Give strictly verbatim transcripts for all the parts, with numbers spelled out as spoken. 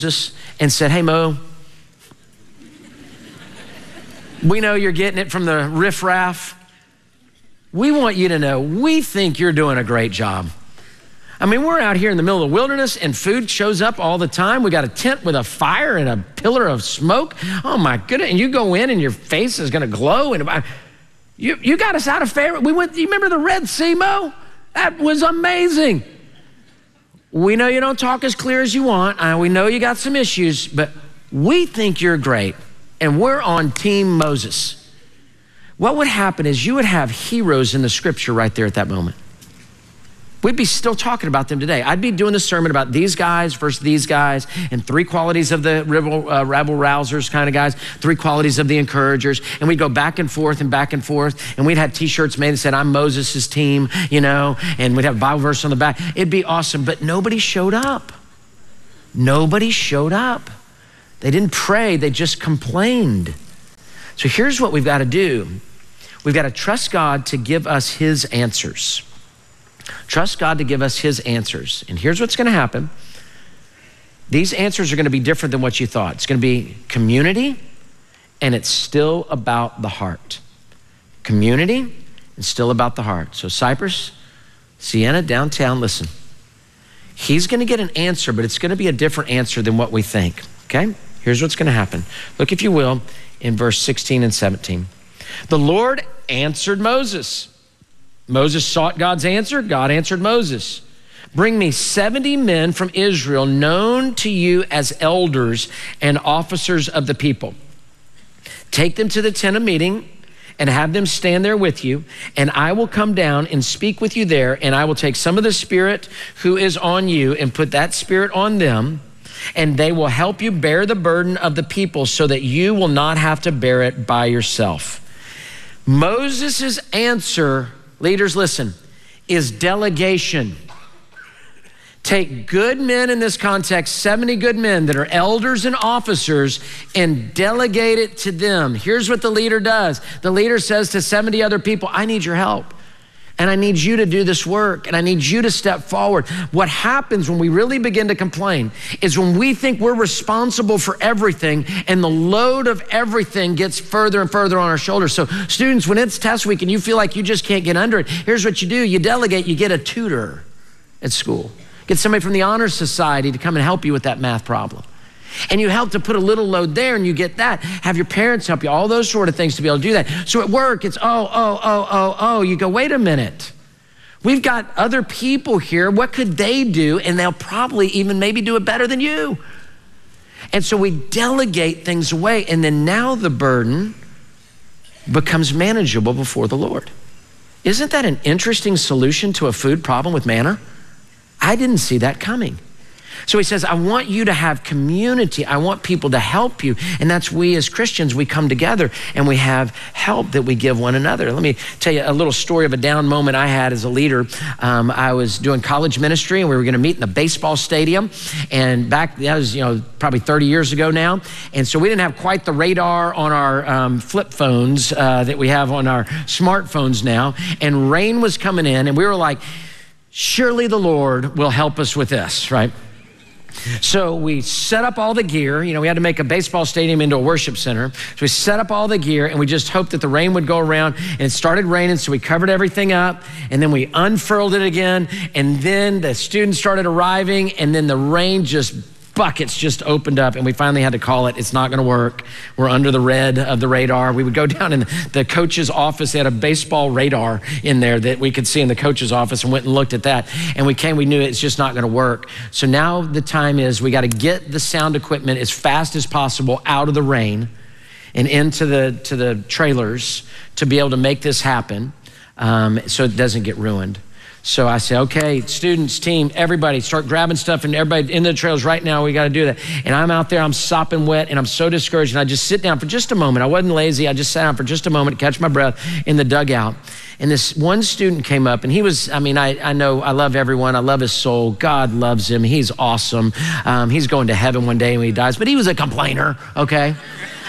Moses and said, hey, Mo, we know you're getting it from the riffraff. We want you to know, we think you're doing a great job. I mean, we're out here in the middle of the wilderness and food shows up all the time. We got a tent with a fire and a pillar of smoke. Oh my goodness. And you go in and your face is going to glow. And you, you got us out of Pharaoh. We went, you remember the Red Sea, Mo? That was amazing. We know you don't talk as clear as you want. Uh, we know you got some issues, but we think you're great. And we're on Team Moses. What would happen is you would have heroes in the scripture right there at that moment. We'd be still talking about them today. I'd be doing the sermon about these guys versus these guys and three qualities of the rebel, uh, rabble rousers kind of guys, three qualities of the encouragers. And we'd go back and forth and back and forth. And we'd have t-shirts made that said, I'm Moses' team, you know, and we'd have a Bible verse on the back. It'd be awesome, but nobody showed up. Nobody showed up. They didn't pray, they just complained. So here's what we've got to do. We've got to trust God to give us his answers. Trust God to give us his answers. And here's what's going to happen. These answers are going to be different than what you thought. It's going to be community, and it's still about the heart. Community and still about the heart. So Cypress, Sienna, downtown, listen. He's going to get an answer, but it's going to be a different answer than what we think, okay? Here's what's going to happen. Look, if you will, in verse sixteen and seventeen. The Lord answered Moses. Moses sought God's answer. God answered Moses. Bring me seventy men from Israel known to you as elders and officers of the people. Take them to the tent of meeting and have them stand there with you. And I will come down and speak with you there. And I will take some of the spirit who is on you and put that spirit on them. And they will help you bear the burden of the people so that you will not have to bear it by yourself. Moses' answer, leaders, listen, is delegation. Take good men in this context, seventy good men that are elders and officers, and delegate it to them. Here's what the leader does. The leader says to seventy other people, I need your help. And I need you to do this work, and I need you to step forward. What happens when we really begin to complain is when we think we're responsible for everything and the load of everything gets further and further on our shoulders. So students, when it's test week and you feel like you just can't get under it, here's what you do. You delegate, you get a tutor at school. Get somebody from the Honor Society to come and help you with that math problem. And you help to put a little load there and you get that. Have your parents help you, all those sort of things to be able to do that. So at work, it's oh, oh, oh, oh, oh. You go, wait a minute. We've got other people here. What could they do? And they'll probably even maybe do it better than you. And so we delegate things away. And then now the burden becomes manageable before the Lord. Isn't that an interesting solution to a food problem with manna? I didn't see that coming. So he says, I want you to have community. I want people to help you. And that's we as Christians, we come together and we have help that we give one another. Let me tell you a little story of a down moment I had as a leader. Um, I was doing college ministry and we were going to meet in the baseball stadium. And back, that was, you know, probably thirty years ago now. And so we didn't have quite the radar on our um, flip phones uh, that we have on our smartphones now. And rain was coming in and we were like, surely the Lord will help us with this, right? So we set up all the gear. You know, we had to make a baseball stadium into a worship center. So we set up all the gear and we just hoped that the rain would go around, and it started raining. So we covered everything up and then we unfurled it again. And then the students started arriving and then the rain just buckets just opened up and we finally had to call it. It's not going to work. We're under the red of the radar. We would go down in the coach's office. They had a baseball radar in there that we could see in the coach's office, and went and looked at that. And we came, we knew it's just not going to work. So now the time is we got to get the sound equipment as fast as possible out of the rain and into the, to the trailers to be able to make this happen um, so it doesn't get ruined. So I say, okay, students, team, everybody start grabbing stuff and everybody in the trails right now. We got to do that. And I'm out there, I'm sopping wet and I'm so discouraged. And I just sit down for just a moment. I wasn't lazy. I just sat down for just a moment to catch my breath in the dugout. And this one student came up and he was, I mean, I, I know I love everyone. I love his soul. God loves him. He's awesome. Um, he's going to heaven one day when he dies, but he was a complainer, okay?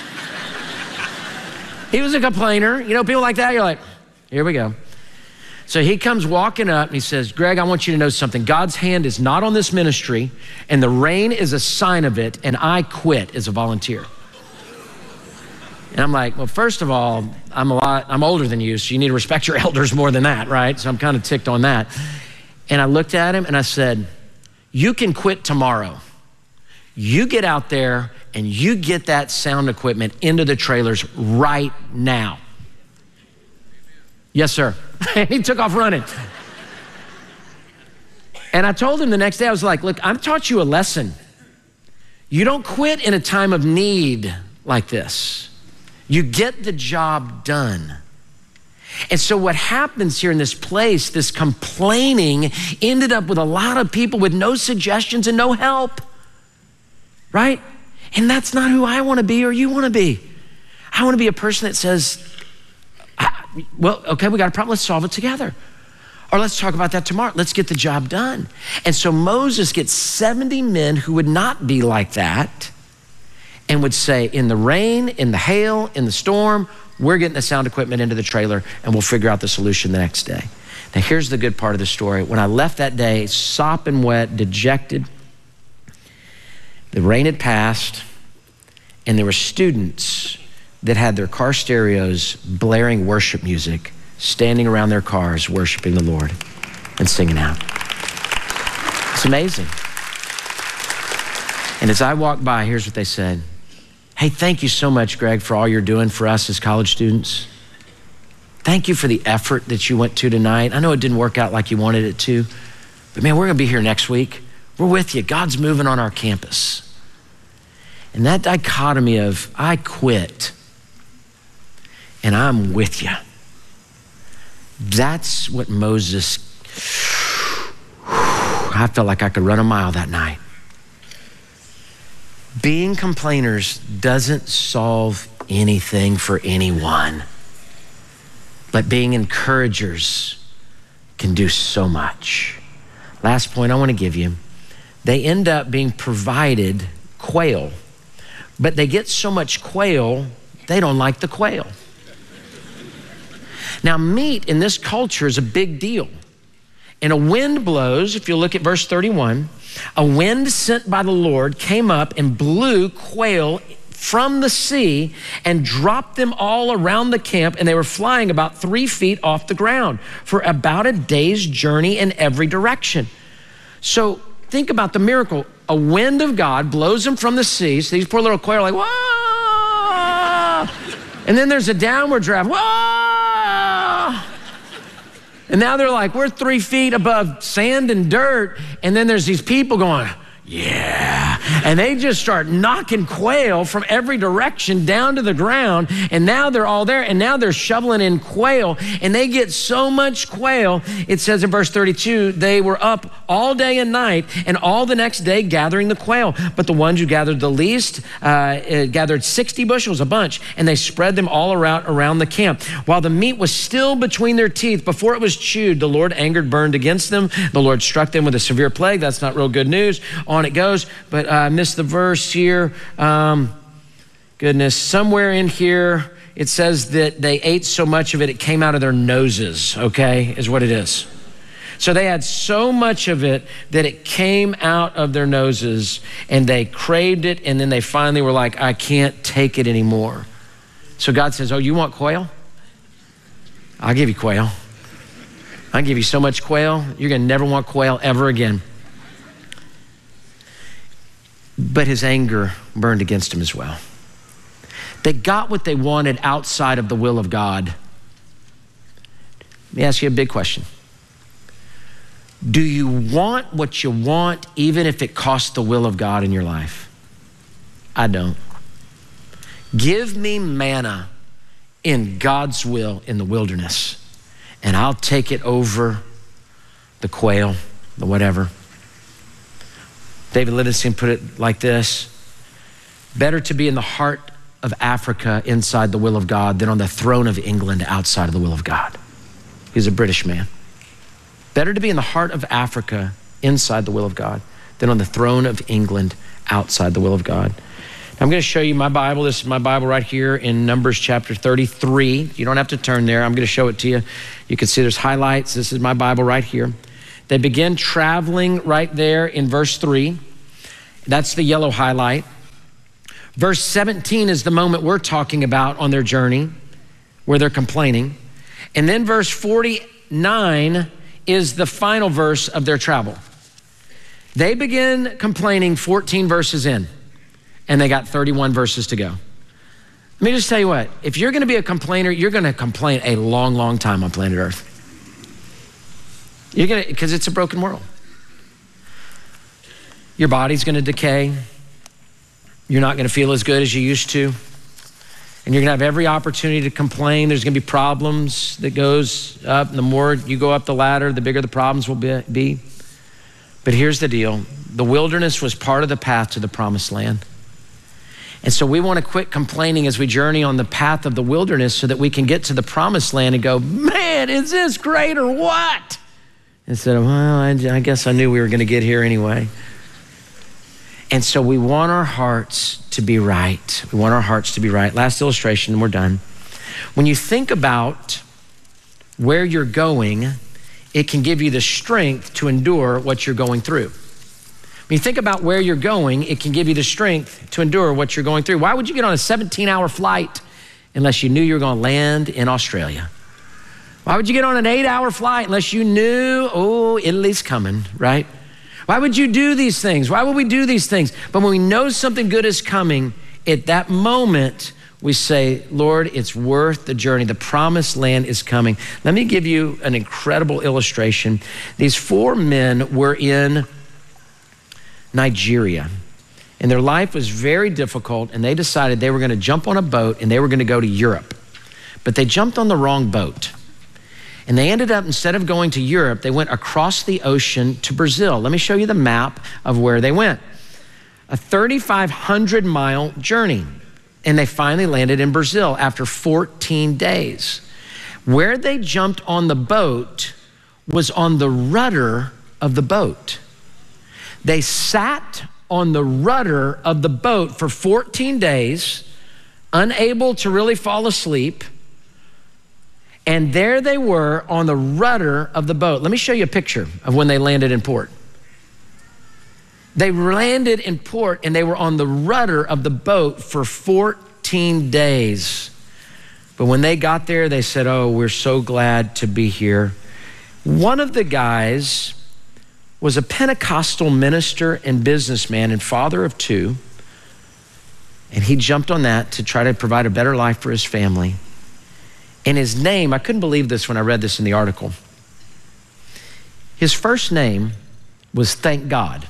He was a complainer. You know, people like that, you're like, here we go. So he comes walking up and he says, Greg, I want you to know something. God's hand is not on this ministry, and the rain is a sign of it, and I quit as a volunteer. And I'm like, well, first of all, I'm a lot, I'm older than you, so you need to respect your elders more than that, right? So I'm kind of ticked on that. And I looked at him and I said, you can quit tomorrow. You get out there and you get that sound equipment into the trailers right now. Yes, sir. And he took off running. And I told him the next day, I was like, look, I've taught you a lesson. You don't quit in a time of need like this. You get the job done. And so what happens here in this place, this complaining ended up with a lot of people with no suggestions and no help, right? And that's not who I want to be or you want to be. I want to be a person that says, well, okay, we got a problem, let's solve it together. Or let's talk about that tomorrow. Let's get the job done. And so Moses gets seventy men who would not be like that and would say, in the rain, in the hail, in the storm, we're getting the sound equipment into the trailer and we'll figure out the solution the next day. Now, here's the good part of the story. When I left that day, sopping wet, dejected, the rain had passed, and there were students that had their car stereos blaring worship music, standing around their cars, worshiping the Lord and singing out. It's amazing. And as I walked by, here's what they said. Hey, thank you so much, Greg, for all you're doing for us as college students. Thank you for the effort that you went to tonight. I know it didn't work out like you wanted it to, but man, we're gonna be here next week. We're with you. God's moving on our campus. And that dichotomy of I quit and I'm with you. That's what Moses, I felt like I could run a mile that night. Being complainers doesn't solve anything for anyone, but being encouragers can do so much. Last point I want to give you, they end up being provided quail, but they get so much quail, they don't like the quail. Now, meat in this culture is a big deal. And a wind blows, if you look at verse thirty-one, a wind sent by the Lord came up and blew quail from the sea and dropped them all around the camp, and they were flying about three feet off the ground for about a day's journey in every direction. So think about the miracle. A wind of God blows them from the sea, so these poor little quail are like, whoa! And then there's a downward draft, whoa! And now they're like, we're three feet above sand and dirt. And then there's these people going, yeah. And they just start knocking quail from every direction down to the ground. And now they're all there. And now they're shoveling in quail. And they get so much quail. It says in verse thirty-two, they were up all day and night and all the next day gathering the quail. But the ones who gathered the least uh, gathered sixty bushels, a bunch. And they spread them all around, around the camp. While the meat was still between their teeth, before it was chewed, the Lord angered, burned against them. The Lord struck them with a severe plague. That's not real good news. On it goes. But I uh, missed the verse here. Um, goodness, somewhere in here, it says that they ate so much of it, it came out of their noses, okay, is what it is. So they had so much of it that it came out of their noses and they craved it, and then they finally were like, I can't take it anymore. So God says, oh, you want quail? I'll give you quail. I'll give you so much quail, you're gonna never want quail ever again. But his anger burned against him as well. They got what they wanted outside of the will of God. Let me ask you a big question. Do you want what you want even if it costs the will of God in your life? I don't. Give me manna in God's will in the wilderness, and I'll take it over the quail, the whatever. David Livingstone put it like this: better to be in the heart of Africa inside the will of God than on the throne of England outside of the will of God. He's a British man. Better to be in the heart of Africa inside the will of God than on the throne of England outside the will of God. I'm going to show you my Bible. This is my Bible right here in Numbers chapter thirty-three. You don't have to turn there. I'm going to show it to you. You can see there's highlights. This is my Bible right here. They begin traveling right there in verse three. That's the yellow highlight. Verse seventeen is the moment we're talking about on their journey where they're complaining. And then verse forty-nine is the final verse of their travel. They begin complaining fourteen verses in, and they got thirty-one verses to go. Let me just tell you what, if you're gonna be a complainer, you're gonna complain a long, long time on planet Earth. You're gonna, because it's a broken world. Your body's gonna decay. You're not gonna feel as good as you used to. And you're gonna have every opportunity to complain. There's gonna be problems that goes up. And the more you go up the ladder, the bigger the problems will be. But here's the deal. The wilderness was part of the path to the promised land. And so we wanna quit complaining as we journey on the path of the wilderness so that we can get to the promised land and go, man, is this great or what? Instead of, well, I, I guess I knew we were gonna get here anyway. And so we want our hearts to be right. We want our hearts to be right. Last illustration, and we're done. When you think about where you're going, it can give you the strength to endure what you're going through. When you think about where you're going, it can give you the strength to endure what you're going through. Why would you get on a seventeen hour flight unless you knew you were gonna land in Australia? Why would you get on an eight hour flight unless you knew, oh, Italy's coming, right? Why would you do these things? Why would we do these things? But when we know something good is coming, at that moment, we say, Lord, it's worth the journey. The promised land is coming. Let me give you an incredible illustration. These four men were in Nigeria, and their life was very difficult, and they decided they were gonna jump on a boat and they were gonna go to Europe. But they jumped on the wrong boat. And they ended up, instead of going to Europe, they went across the ocean to Brazil. Let me show you the map of where they went. A thirty-five hundred mile journey. And they finally landed in Brazil after fourteen days. Where they jumped on the boat was on the rudder of the boat. They sat on the rudder of the boat for fourteen days, unable to really fall asleep. And there they were on the rudder of the boat. Let me show you a picture of when they landed in port. They landed in port and they were on the rudder of the boat for fourteen days. But when they got there, they said, oh, we're so glad to be here. One of the guys was a Pentecostal minister and businessman and father of two. And he jumped on that to try to provide a better life for his family. And his name, I couldn't believe this when I read this in the article. His first name was Thank God.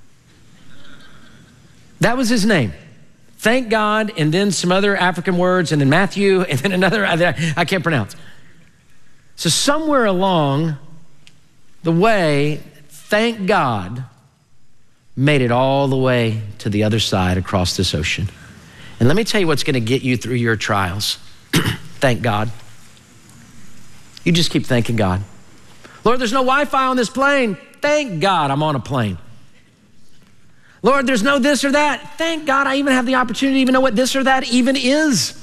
That was his name. Thank God, and then some other African words, and then Matthew, and then another I can't pronounce. So somewhere along the way, Thank God made it all the way to the other side across this ocean. And let me tell you what's gonna get you through your trials. Thank God. You just keep thanking God. Lord, there's no Wi-Fi on this plane. Thank God I'm on a plane. Lord, there's no this or that. Thank God I even have the opportunity to even know what this or that even is.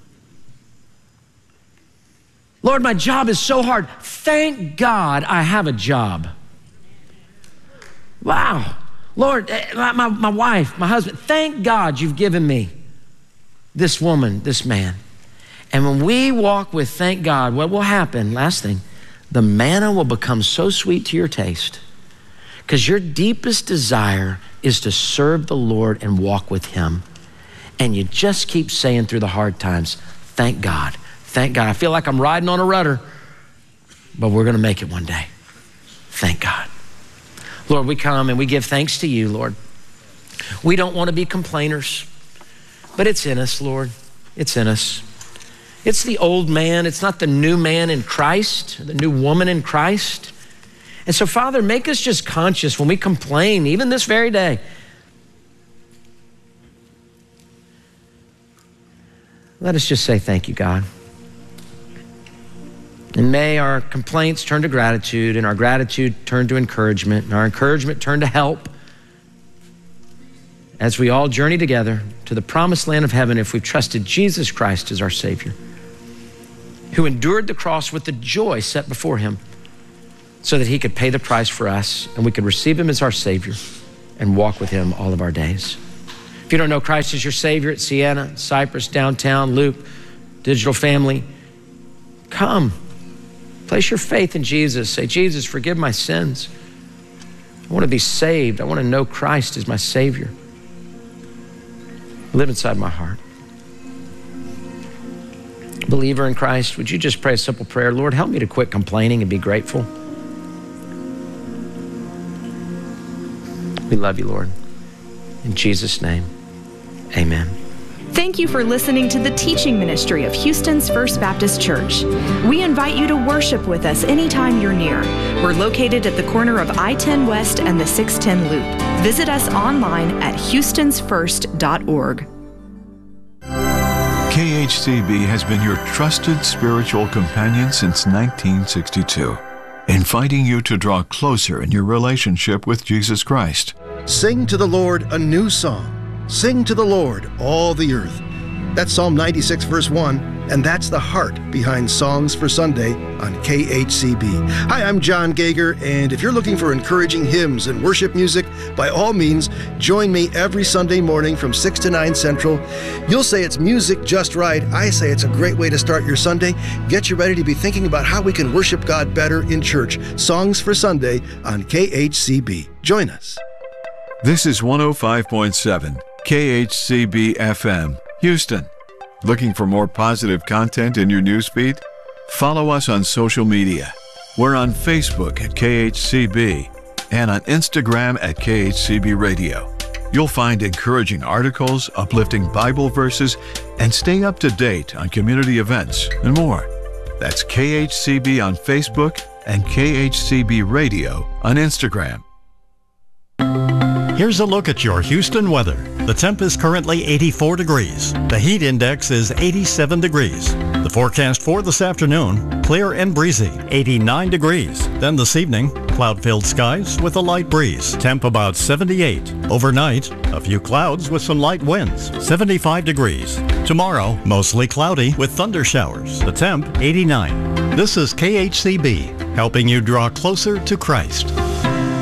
Lord, my job is so hard. Thank God I have a job. Wow. Lord, my, my, my wife, my husband, thank God you've given me this woman, this man. And when we walk with thank God, what will happen, last thing, the manna will become so sweet to your taste because your deepest desire is to serve the Lord and walk with him. And you just keep saying through the hard times, thank God, thank God. I feel like I'm riding on a rudder, but we're gonna make it one day. Thank God. Lord, we come and we give thanks to you, Lord. We don't wanna be complainers, but it's in us, Lord, it's in us. It's the old man. It's not the new man in Christ, the new woman in Christ. And so, Father, make us just conscious when we complain, even this very day. Let us just say thank you, God. And may our complaints turn to gratitude, and our gratitude turn to encouragement, and our encouragement turn to help. as we all journey together to the promised land of heaven if we've trusted Jesus Christ as our Savior, who endured the cross with the joy set before him so that he could pay the price for us and we could receive him as our Savior and walk with him all of our days. If you don't know Christ as your Savior at Sienna, Cypress, Downtown, Loop, Digital Family, come. Place your faith in Jesus. Say, Jesus, forgive my sins. I want to be saved. I want to know Christ as my Savior. Live inside my heart. Believer in Christ, would you just pray a simple prayer? Lord, help me to quit complaining and be grateful. We love you, Lord. In Jesus' name, amen. Thank you for listening to the teaching ministry of Houston's First Baptist Church. We invite you to worship with us anytime you're near. We're located at the corner of I ten West and the six ten Loop. Visit us online at houstons first dot org. K H C B has been your trusted spiritual companion since nineteen sixty-two, inviting you to draw closer in your relationship with Jesus Christ. Sing to the Lord a new song. Sing to the Lord, all the earth. That's Psalm ninety-six, verse one, and that's the heart behind Songs for Sunday on K H C B. Hi, I'm John Gager, and if you're looking for encouraging hymns and worship music, by all means, join me every Sunday morning from six to nine Central. You'll say it's music just right. I say it's a great way to start your Sunday. Get you ready to be thinking about how we can worship God better in church. Songs for Sunday on K H C B. Join us. This is one oh five point seven K H C B F M, Houston. Looking for more positive content in your newsfeed? Follow us on social media. We're on Facebook at K H C B and on Instagram at K H C B Radio. You'll find encouraging articles, uplifting Bible verses, and stay up to date on community events and more. That's K H C B on Facebook and K H C B Radio on Instagram. Here's a look at your Houston weather. The temp is currently eighty-four degrees. The heat index is eighty-seven degrees. The forecast for this afternoon, clear and breezy, eighty-nine degrees. Then this evening, cloud-filled skies with a light breeze. Temp about seventy-eight. Overnight, a few clouds with some light winds, seventy-five degrees. Tomorrow, mostly cloudy with thunder showers. The temp, eighty-nine. This is K H C B, helping you draw closer to Christ.